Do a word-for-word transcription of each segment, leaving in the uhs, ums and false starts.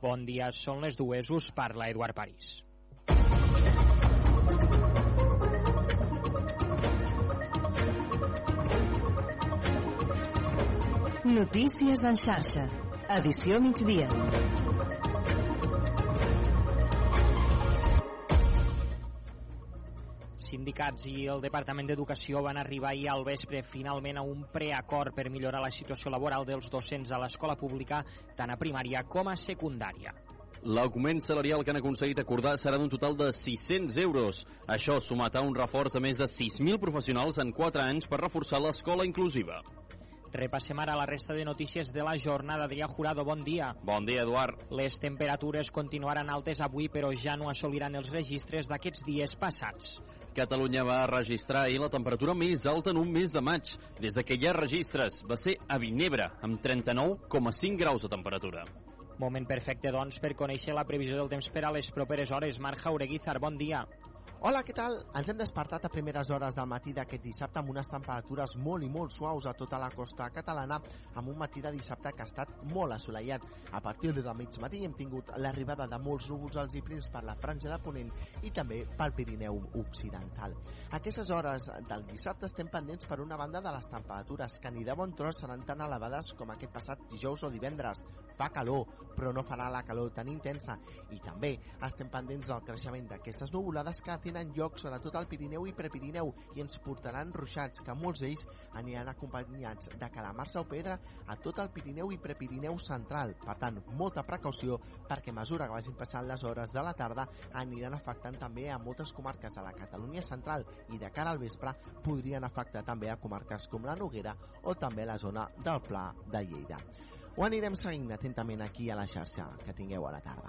Bon dia, són les dues, us parla Eduard París. Notícies en xarxa, edició migdia. Sindicats i el Departament d'Educació van arribar ahir al vespre finalment a un preacord per millorar la situació laboral dels docents a l'escola pública, tant a primària com a secundària. L'augment salarial que han aconseguit acordar serà d'un total de sis-cents euros. Això sumat a un reforç de més de sis mil professionals en quatre anys per reforçar l'escola inclusiva. Repassem ara la resta de notícies de la jornada. Adrià Jurado, bon dia. Bon dia, Eduard. Les temperatures continuaran altes avui, però ja no assoliran els registres d'aquests dies passats. Catalunya va registrar ahir la temperatura més alta en un mes de maig. Des de que hi ha registres, va ser a Vinebre, amb trenta-nou coma cinc graus de temperatura. Moment perfecte, doncs, per conèixer la previsió del temps per a les properes hores. Marc Jaureguizar, bon dia. Hola, què tal? Ens hem despertat a primeres hores del matí d'aquest dissabte amb unes temperatures molt i molt suaus a tota la costa catalana, amb un matí de dissabte que ha estat molt assolellat. A partir de mig matí hem tingut l'arribada de molts núvols alts i prims per la franja de Ponent i també pel Pirineu Occidental. A aquestes hores del dissabte estem pendents per una banda de les temperatures que ni de bon tros seran tan elevades com aquest passat dijous o divendres. Fa calor, però no farà la calor tan intensa, i també estem pendents del creixement d'aquestes nuvolades que tenen lloc sobretot al Pirineu i Prepirineu i ens portaran ruixats que molts d'ells aniran acompanyats de calamars o pedra a tot el Pirineu i Prepirineu central. Per tant, molta precaució perquè a mesura que vagin passant les hores de la tarda aniran afectant també a moltes comarques de la Catalunya central i de cara al vespre podrien afectar també a comarques com la Noguera o també la zona del Pla de Lleida. Ho anirem seguint atentament aquí a la xarxa. Que tingueu a la tarda.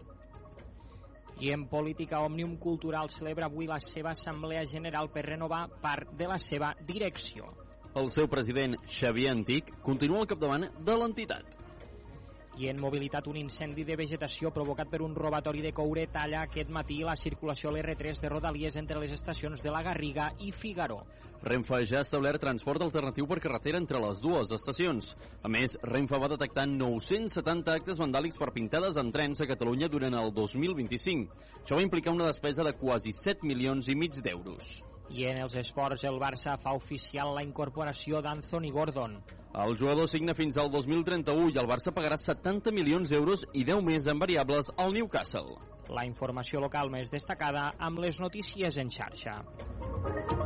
I en política, Òmnium Cultural celebra avui la seva assemblea general per renovar part de la seva direcció. El seu president, Xavier Antic, continua al capdavant de l'entitat. I en mobilitat, un incendi de vegetació provocat per un robatori de coure talla aquest matí la circulació a l'erre tres de Rodalies entre les estacions de la Garriga i Figaró. Renfe ja ha establert transport alternatiu per carretera entre les dues estacions. A més, Renfe va detectar nou-cents setanta actes vandàlics per pintades en trens a Catalunya durant el dos mil vint-i-cinc. Això va implicar una despesa de quasi set milions i mig d'euros. I en els esports, el Barça fa oficial la incorporació d'Anthony Gordon. El jugador signa fins al dos mil trenta-u i el Barça pagarà setanta milions d'euros i deu més en variables al Newcastle. La informació local més destacada amb les notícies en xarxa.